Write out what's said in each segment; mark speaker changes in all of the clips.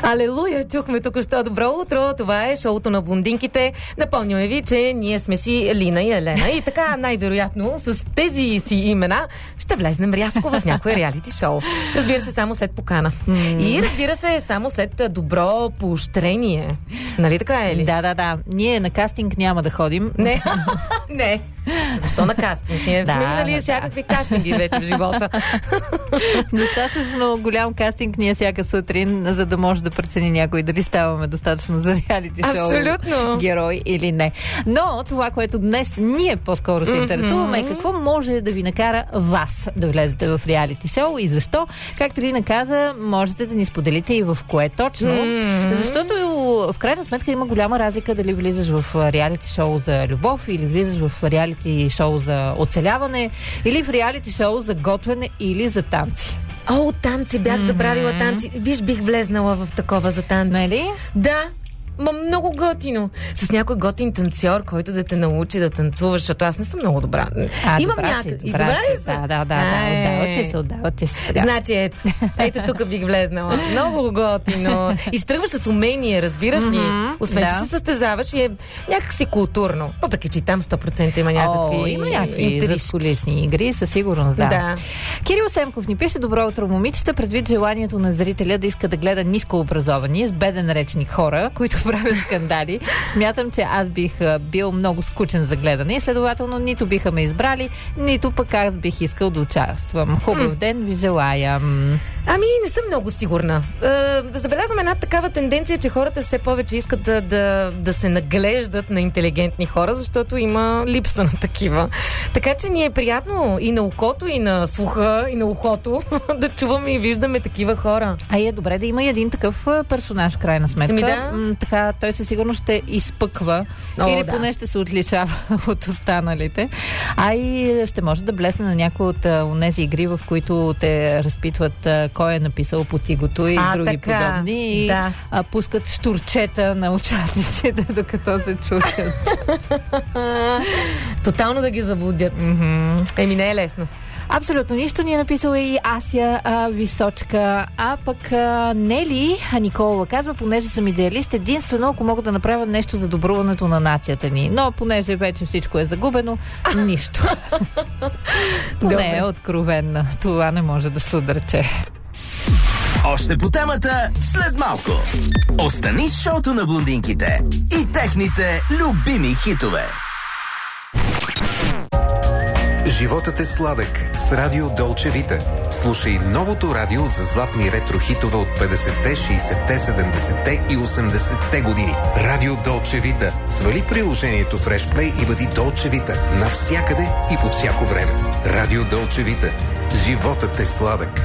Speaker 1: Алелуя! Чухме току-що добро утро. Това е шоуто на блондинките. Напомняме ви, че ние сме си Лина и Елена. И така, най-вероятно, с тези си имена ще влезнем рязко в някое реалити шоу. Разбира се, само след покана. И разбира се, само след добро поощрение. Нали така, Ели?
Speaker 2: Да. Ние на кастинг няма да ходим.
Speaker 1: Не. Не. Защо на кастинг? Ние сме минали всякакви кастинги вече в живота.
Speaker 2: Достатъчно голям кастинг ние всяка сутрин, за да може да прецени някой дали ставаме достатъчно за реалити шоу герой или не. Но това, което днес ние по-скоро се интересуваме, е какво може да ви накара вас да влезете в реалити шоу и защо. Както Лина каза, можете да ни споделите и в кое точно. Защото в крайна сметка има голяма разлика дали влизаш в реалити шоу за любов или влизаш в реалити шоу за оцеляване или в реалити шоу за готвене или за танци.
Speaker 1: О, танци, бях забравила танци. Виж, бих влезнала в такова за танци.
Speaker 2: Нали?
Speaker 1: Да. Много готино. С някой готин танцор, който да те научи да танцуваш, защото аз не съм много добра. Имам някакъв.
Speaker 2: Да, отдавате се.
Speaker 1: Значи, ето тук бих влезнала. Много готино. И стръгваш с умение, разбираш ли? Освен, че се състезаваш и е някакси културно. Въпреки, че и там 100% има някакви
Speaker 2: задкулисни игри, със сигурност, да. Кирил Семков ни пише: добро утро, момичета, предвид желанието на зрителя да иска да гледа нискообразовани, с беден речник хора, които правят скандали. Смятам, че аз бих бил много скучен за гледане и следователно нито биха ме избрали, нито пък аз бих искал да участвам. Хубав ден ви желая.
Speaker 1: Ами, не съм много сигурна. Забелязвам една такава тенденция, че хората все повече искат да се наглеждат на интелигентни хора, защото има липса на такива. Така че ни е приятно и на окото, и на слуха, и на ухото да чуваме и виждаме такива хора.
Speaker 2: Е добре да има един такъв персонаж, в крайна сметка. Така, той със сигурност ще изпъква или поне ще се отличава от останалите. И ще може да блесне на някои от онези игри, в които те разпитват кой е написал потигото и други подобни. И пускат штурчета на участниците, докато се чутят.
Speaker 1: Тотално да ги заблудят. Еми, не е лесно.
Speaker 2: Абсолютно нищо ни е написала и Ася Височка, а пък Нели Николова казва: понеже съм идеалист, единствено ако мога да направя нещо за добруването на нацията ни. Но понеже вече всичко е загубено, нищо. Поне е откровенна. Това не може да се отрече.
Speaker 3: Още по темата след малко. Остани с шоуто на блондинките и техните любими хитове.
Speaker 4: Животът е сладък с Радио Долче Вита. Слушай новото радио за златни ретро хитове от 50-те, 60-те, 70-те и 80-те години. Радио Долче Вита. Свали приложението в Фрешплей и бъди Долче Вита навсякъде и по всяко време. Радио Долче Вита. Животът е сладък.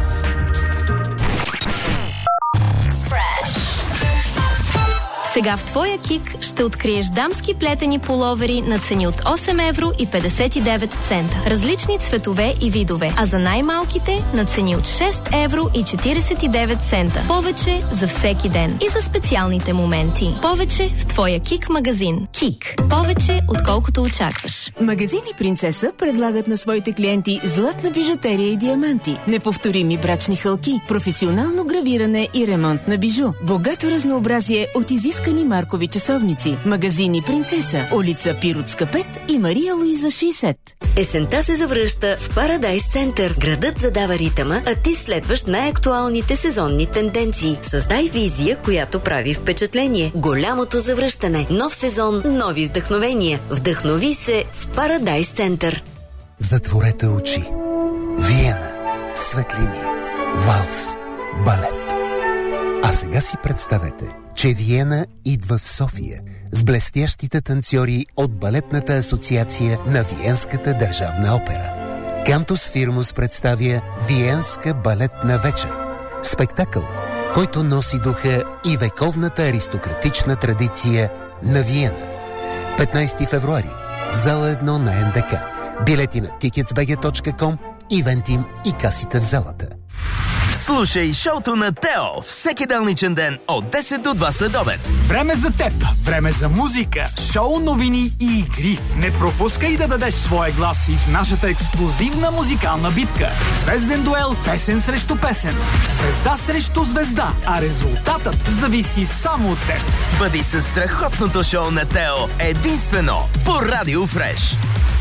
Speaker 5: Сега в твоя КИК ще откриеш дамски плетени пуловери на цени от 8 евро и 59 цента. Различни цветове и видове. А за най-малките на цени от 6 евро и 49 цента. Повече за всеки ден. И за специалните моменти. Повече в твоя КИК магазин. КИК. Повече отколкото очакваш.
Speaker 6: Магазини Принцеса предлагат на своите клиенти златна бижутерия и диаманти, неповторими брачни хълки, професионално гравиране и ремонт на бижу, богато разнообразие от изискани маркови часовници. Магазини Принцеса, улица Пиротска 5 и Мария Луиза 60.
Speaker 7: Есента се завръща в Парадайс Център. Градът задава ритъма, а ти следваш най-актуалните сезонни тенденции. Създай визия, която прави впечатление. Голямото завръщане. Нов сезон, нови вдъхновения. Вдъхнови се в Парадайс Център.
Speaker 8: Затворете очи. Виена. Светлини. Валс. Балет. А сега си представете, че Виена идва в София с блестящите танцори от Балетната асоциация на Виенската държавна опера. Кантус Фирмус представя Виенска балетна вечер. Спектакъл, който носи духа и вековната аристократична традиция на Виена. 15 февруари, зала 1 на НДК. Билети на ticketsbg.com, Ивентим и касите в залата.
Speaker 3: Слушай шоуто на Тео всеки делничен ден от 10 до 2 следобед.
Speaker 9: Време за теб, време за музика, шоу, новини и игри. Не пропускай да дадеш своя глас и в нашата ексклузивна музикална битка. Звезден дуел, песен срещу песен. Звезда срещу звезда, а резултатът зависи само от теб.
Speaker 3: Бъди със страхотното шоу на Тео единствено по Радио Фреш.